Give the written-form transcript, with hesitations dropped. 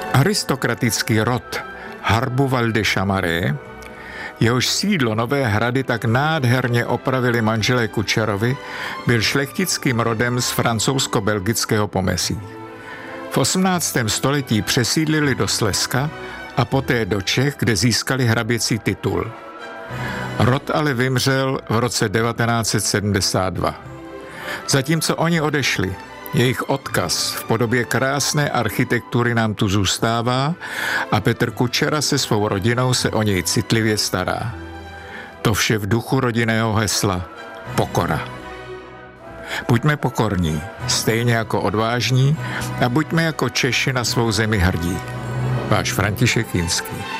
Aristokratický rod Harboval de Chamareix, jehož sídlo Nové Hrady tak nádherně opravili manželé Kučerovi, byl šlechtickým rodem z francouzsko-belgického pomesí. V 18. století přesídlili do Slezska a poté do Čech, kde získali hraběcí titul. Rod ale vymřel v roce 1972. Zatímco oni odešli, jejich odkaz v podobě krásné architektury nám tu zůstává a Petr Kučera se svou rodinou se o něj citlivě stará. To vše v duchu rodinného hesla pokora. Buďme pokorní, stejně jako odvážní a buďme jako Češi na svou zemi hrdí. Váš František Jinský.